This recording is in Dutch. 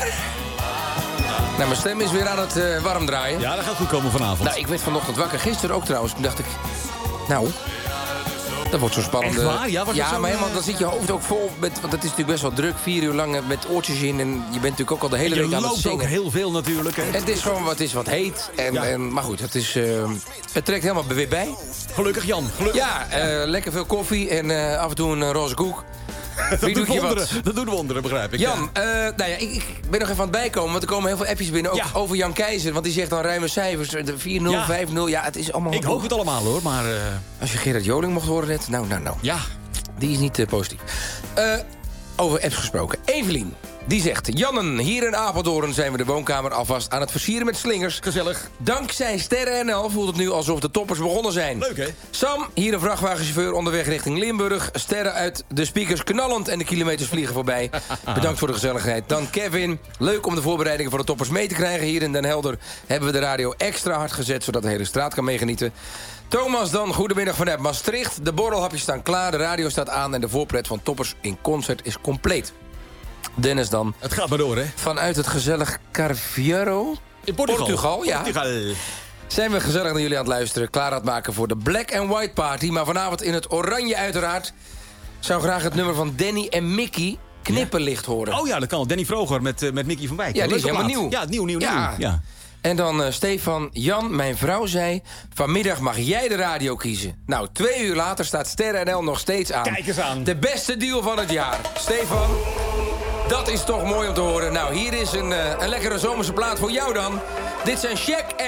Nou, mijn stem is weer aan het warm draaien. Ja, dat gaat goed komen vanavond. Nou, ik werd vanochtend wakker. Gisteren ook trouwens. Toen dacht ik... Nou, dat wordt zo spannend. Echt waar? Ja, maar helemaal, dan zit je hoofd ook vol met... Want het is natuurlijk best wel druk. 4 uur lang met oortjes in. En je bent natuurlijk ook al de hele week aan het zingen. Je loopt ook heel veel natuurlijk. Hè? Het is gewoon wat heet. Maar goed, het trekt helemaal weer bij. Gelukkig, Jan. Gelukkig. Ja, lekker veel koffie en af en toe een roze koek. Dat doet wonderen, begrijp ik. Jan, ik ben nog even aan het bijkomen. Want er komen heel veel appjes binnen. Ook over Jan Keizer. Want die zegt dan ruime cijfers. 4-0, 5-0. Ja, het is allemaal... Ik hoop het allemaal, hoor. Maar, als je Gerard Joling mocht horen net. Nou. Ja. Die is niet positief. Over apps gesproken. Evelien. Die zegt, Jannen, hier in Apeldoorn zijn we de woonkamer alvast aan het versieren met slingers. Gezellig. Dankzij Sterren NL voelt het nu alsof de toppers begonnen zijn. Leuk, hè? Sam, hier een vrachtwagenchauffeur onderweg richting Limburg. Sterren uit de speakers knallend en de kilometers vliegen voorbij. Bedankt voor de gezelligheid. Dan Kevin, leuk om de voorbereidingen voor de toppers mee te krijgen. Hier in Den Helder hebben we de radio extra hard gezet, zodat de hele straat kan meegenieten. Thomas dan, goedemiddag vanuit Maastricht. De borrelhapjes staan klaar, de radio staat aan en de voorpret van toppers in concert is compleet. Dennis dan. Het gaat maar door, hè? Vanuit het gezellig Carviero. In Portugal. Ja. Zijn we gezellig naar jullie aan het luisteren. Klaar aan het maken voor de Black and White Party. Maar vanavond in het oranje uiteraard. Zou graag het nummer van Danny en Mickey Knipperlicht horen. Oh ja, dat kan. Danny Vroger met Mickey van Wijk. Ja, die is helemaal nieuw. Ja, nieuw. Ja. En dan Stefan, Jan, mijn vrouw zei... vanmiddag mag jij de radio kiezen. Nou, 2 uur later staat Sterren NL nog steeds aan. Kijk eens aan. De beste deal van het jaar. Stefan, dat is toch mooi om te horen. Nou, hier is een lekkere zomerse plaat voor jou dan. Dit zijn Shaq en